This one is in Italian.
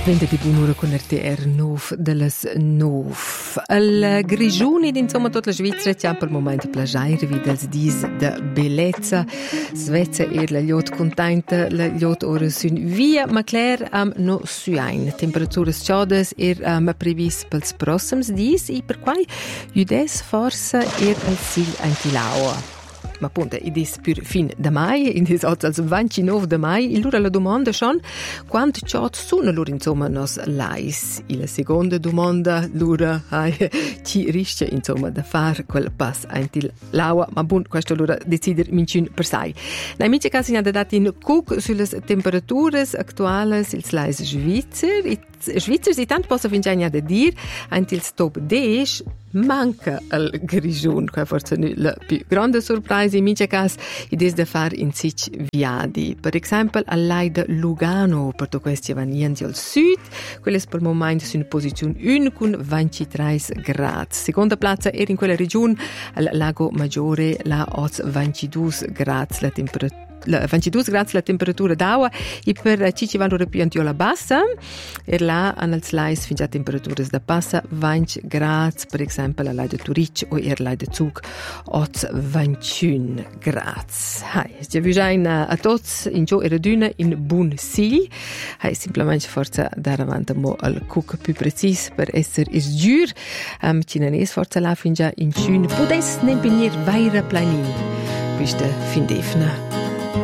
20 di buon'ora con RTR 9 delle 9. Al grigioni di insomma tutta la Svizzera c'è per il momento plagiare vi dels dis de bellezza. Svezia la gliot contenta, la gliot ora sun via, ma Claire no suain. Temperaturas chaudes previs pels prossims dis e per quai judes forsa al sil antilaua. Ma appunto, id is per fin de mai, id is als 29 de mai, e lura la domanda schon, quant ciot sono lur insomma nos lais? E la seconda domanda, lura, ci riesce insomma da far quel pass anti l'aua, ma buon, questo lura decider mincin per sai. Na amici casi ha dato in cook sulle temperature attuali ils lais Svizzers, e tanto posso vincere da dir, anti il stop 10 manca al grigiun, che forse è la più grande sorpresa in mio caso, ed è da fare in sich viadi. Per esempio, all'Aida Lugano, per questi vannienti al sud, quelle per il momento sono in posizione 1 con 23 gradi. Seconda piazza era in quella regione, al Lago Maggiore, la 22 gradi la temperatura. 22 gradi la temperatura d'acqua e per ci vanno più antiola bassa e là hanno slais fin già temperaturas da passa 20 gradi per esempio alla de Turic o la de Zug 21 gradi. Ci avviamo a tutti in giù e raduna in buon sil. Semplicemente forza dare avanti al cook più preciso per essere giur. Ci non è forza là fin già in giù. Potesse ne venire vaira planin. Questa fin defna.